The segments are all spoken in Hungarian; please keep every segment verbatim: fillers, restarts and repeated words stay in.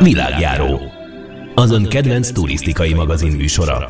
Világjáró, az ön kedvenc turisztikai magazin műsora.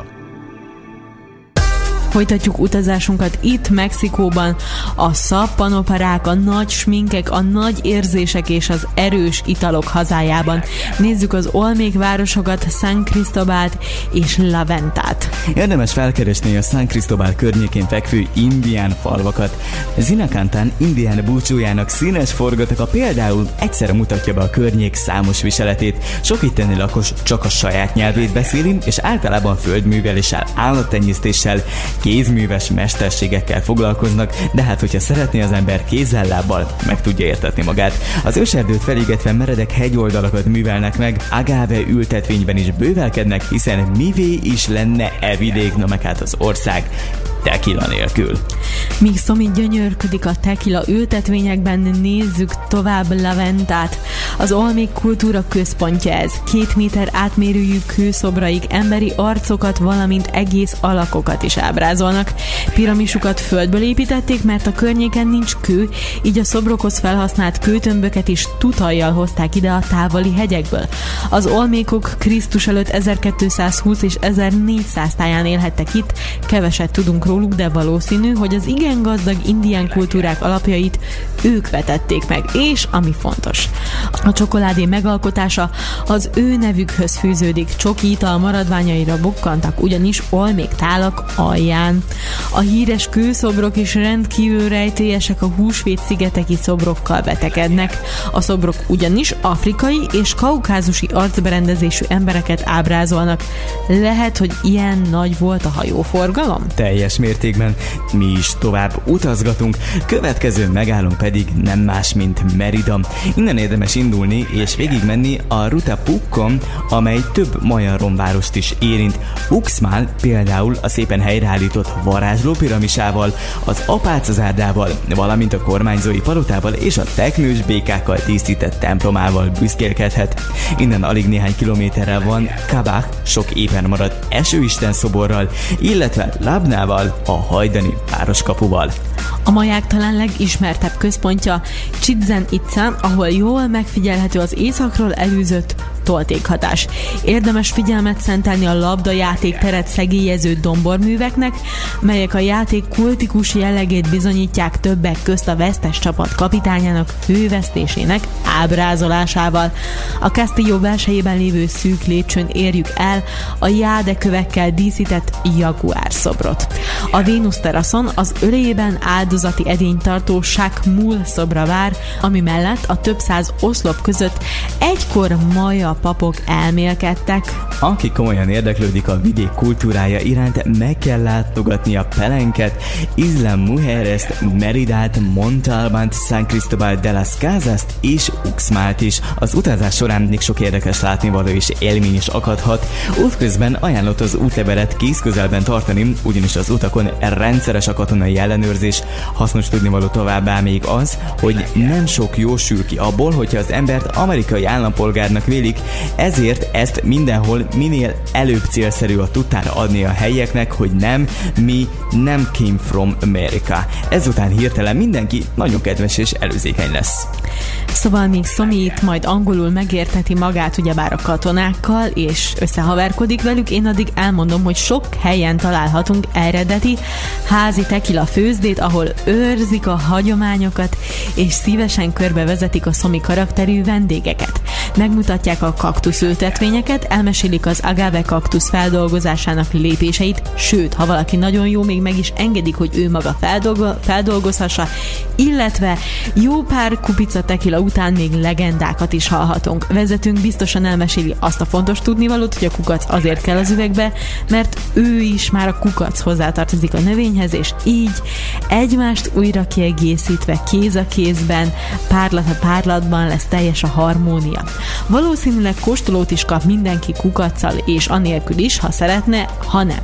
Folytatjuk utazásunkat itt Mexikóban. A szappanoperák, a nagy sminkek, a nagy érzések és az erős italok hazájában. Nézzük az olmék városokat, San Cristobalt és La Ventát. Érdemes felkeresni a San Cristobal környékén fekvő indián falvakat. Zinacantán indián búcsújának színes forgataka például egyszerre mutatja be a környék számos viseletét. Sok itteni lakos csak a saját nyelvét beszéli, és általában földműveléssel, állattenyésztéssel, kézműves mesterségekkel foglalkoznak, de hát hogyha szeretné az ember kézzel-lábbal, meg tudja értetni magát. Az őserdőt felégetve meredek hegyoldalakat művelnek meg, agáve ültetvényben is bővelkednek, hiszen mivé is lenne e vidék, na meg hát az ország tequila nélkül. Míg Szomi gyönyörködik a tequila ültetvényekben, nézzük tovább La Ventát. Az olmék kultúra központja ez. Két méter átmérőjű kőszobraik emberi arcokat, valamint egész alakokat is ábrázolnak. Piramisukat földből építették, mert a környéken nincs kő, így a szobrokhoz felhasznált kőtömböket is tutajjal hozták ide a távoli hegyekből. Az olmékok Krisztus előtt ezerkétszázhúsz és ezernégyszáz táján élhettek itt, keveset tudunk róluk, de valószínű, hogy az igen gazdag indián kultúrák alapjait ők vetették meg, és ami fontos, a csokoládé megalkotása az ő nevükhöz fűződik. Csoki ital maradványaira bukkantak, ugyanis olmék tálak alján. A híres kőszobrok is rendkívül rejtélyesek, a húsvét szigeteki szobrokkal betegednek. A szobrok ugyanis afrikai és kaukázusi arcberendezésű embereket ábrázolnak. Lehet, hogy ilyen nagy volt a hajóforgalom? Teljes mértékben. Mi is tovább utazgatunk, következő megállónk pedig nem más, mint Merida. Innen érdemes indulni és végigmenni a Ruta Puckon, amely több maja romvárost is érint. Uxmal például a szépen helyreállított varázsló piramisával, az apácazárdával, valamint a kormányzói palotával és a teknős békákkal díszített templomával büszkélkedhet. Innen alig néhány kilométerrel van Kabak, sok éppen maradt esőisten szoborral, illetve Labnával, a hajdani városkapuval. A maják talán legismertebb központja Chichén Itzá, ahol jól megfigyelhető az északról elűzött toltékhatás. Érdemes figyelmet szentelni a labdajáték teret szegélyező domborműveknek, melyek a játék kultikus jellegét bizonyítják, többek közt a vesztes csapat kapitányának fővesztésének ábrázolásával. A Castillo belsejében lévő szűk lépcsőn érjük el a jádekövekkel díszített jaguár szobrot. A Vénusz teraszon az öléjében áldozati edényt tartó Sakmul szobra vár, ami mellett a több száz oszlop között egykor maja papok elmélkedtek. Aki komolyan érdeklődik a vidék kultúrája iránt, meg kell látogatni a Palenket, Isla Mujeres-t, Meridát, Montalbánt, San Cristobal de las Casas-t és Uxmalt is. Az utazás során még sok érdekes látnivaló és élmény is akadhat. Útközben ajánlott az útlevelet kézközelben tartani, ugyanis az utakon rendszeres a katonai ellenőrzés. Hasznos tudnivaló továbbá még az, hogy nem sok jó sül ki abból, hogyha az embert amerikai állampolgárnak vélik, ezért ezt mindenhol minél előbb célszerű a tudtára adni a helyieknek, hogy nem, mi nem came from America. Ezután hirtelen mindenki nagyon kedves és előzékeny lesz. Szóval még Szomi itt majd angolul megérteti magát ugyebár a katonákkal, és összehaverkodik velük, én addig elmondom, hogy sok helyen találhatunk eredeti házi tequila főzdét, ahol őrzik a hagyományokat, és szívesen körbevezetik a Szomi karakterű vendégeket. Megmutatják a kaktuszültetvényeket, elmesélik az agave kaktusz feldolgozásának lépéseit, sőt, ha valaki nagyon jó, még meg is engedik, hogy ő maga feldolgo- feldolgozhassa, illetve jó pár kupica tequila után még legendákat is hallhatunk. Vezetőnk biztosan elmeséli azt a fontos tudnivalót, hogy a kukac azért kell az üvegbe, mert ő is már a kukac hozzátartozik a növényhez, és így egymást újra kiegészítve, kéz a kézben, párlat a párlatban lesz teljes a harmónia. Valószínűleg kóstolót is kap mindenki kukaccal, és anélkül is, ha szeretne, ha nem.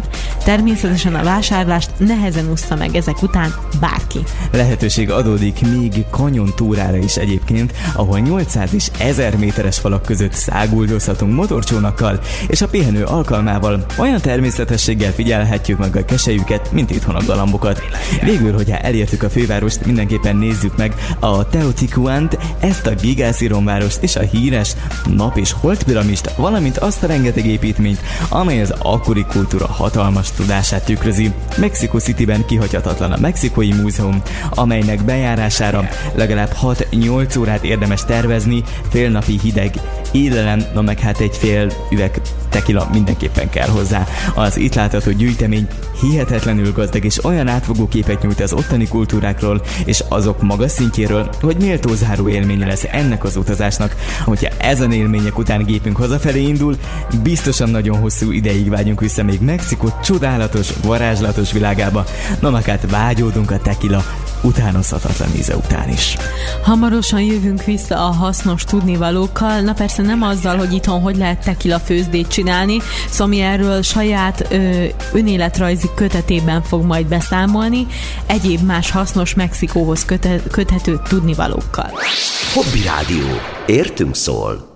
Természetesen a vásárlást nehezen úszta meg ezek után bárki. Lehetőség adódik még kanyon túrára is egyébként, ahol nyolcszáz és ezer méteres falak között száguldozhatunk motorcsónakkal, és a pihenő alkalmával olyan természetességgel figyelhetjük meg a keselyüket, mint itthon a galambokat. Végül, hogyha elértük a fővárost, mindenképpen nézzük meg a Teotihuacant, ezt a gigászironvárost és a híres nap- és holdpiramist, valamint azt a rengeteg építményt, amely az akkori kultúra hatalmas tudását tükrözi. Mexico Cityben kihagyhatatlan a Mexikói Múzeum, amelynek bejárására legalább hat-nyolc órát érdemes tervezni, félnapi hideg élelem, na meg hát egy fél üveg tekila mindenképpen kell hozzá. Az itt látható gyűjtemény hihetetlenül gazdag és olyan átfogó képet nyújt az ottani kultúrákról és azok magas szintjéről, hogy méltó záró élménye lesz ennek az utazásnak. Hogyha ezen élmények után gépünk hazafelé indul, biztosan nagyon hosszú ideig vágyunk vissza még Mexikó csodálatos, varázslatos világába, na meg hát vágyódunk a tekila utánozhatatlan íze után is. Hamarosan jövünk vissza a hasznos tudnivalókkal, na persze nem azzal, hogy itthon hogy lehet tekila főzdét csinálni, Szomi erről saját ö, önéletrajzi kötetében fog majd beszámolni, egyéb más hasznos Mexikóhoz köte- köthető tudnivalókkal. Hobby Rádió. Értünk szól.